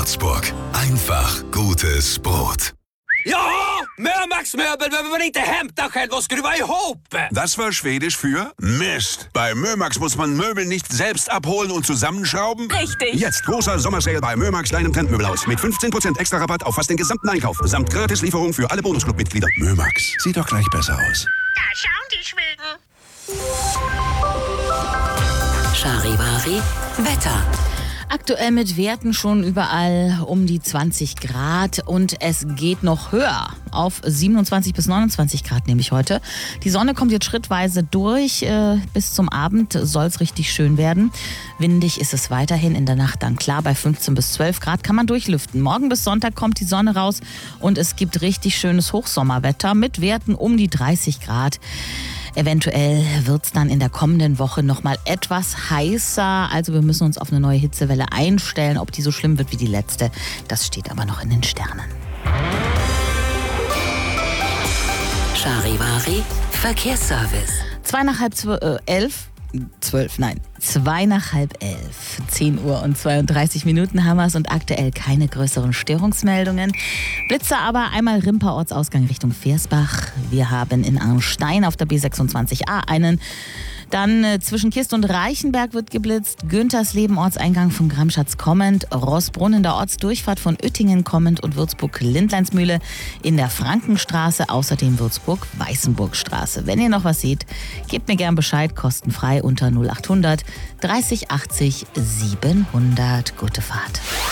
Würzburg. Einfach gutes Brot. Ja, Mörmax Möbel behöver man inte hämta själv och skruva ihop. Das war Schwedisch für Mist. Bei Mömax muss man Möbel nicht selbst abholen und zusammenschrauben? Richtig. Jetzt großer Sommersale bei Mömax, deinem Trendmöbelhaus. Mit 15% extra Rabatt auf fast den gesamten Einkauf. Samt Gratislieferung für alle Bonusclub-Mitglieder. Mömax, sieht doch gleich besser aus. Da schauen die Schweden. Charivari Wetter. Aktuell mit Werten schon überall um die 20 Grad und es geht noch höher. Auf 27 bis 29 Grad nämlich heute. Die Sonne kommt jetzt schrittweise durch. Bis zum Abend soll es richtig schön werden. Windig ist es weiterhin, in der Nacht dann klar. Bei 15 bis 12 Grad kann man durchlüften. Morgen bis Sonntag kommt die Sonne raus und es gibt richtig schönes Hochsommerwetter mit Werten um die 30 Grad. Eventuell wird es dann in der kommenden Woche nochmal etwas heißer. Also wir müssen uns auf eine neue Hitzewelle einstellen. Ob die so schlimm wird wie die letzte, das steht aber noch in den Sternen. Charivari Verkehrsservice. 2 nach halb 11. 10 Uhr und 32 Minuten haben wir es und aktuell keine größeren Störungsmeldungen. Blitze aber einmal Rimper Ortsausgang Richtung Versbach. Wir haben in Arnstein auf der B26a einen. Dann zwischen Kist und Reichenberg wird geblitzt. Güntersleben Ortseingang von Gramschatz kommend. Rossbrunn in der Ortsdurchfahrt von Uettingen kommend und Würzburg-Lindleinsmühle in der Frankenstraße. Außerdem Würzburg-Weißenburgstraße. Wenn ihr noch was seht, gebt mir gern Bescheid. Kostenfrei unter 0800 30 80 700. Gute Fahrt.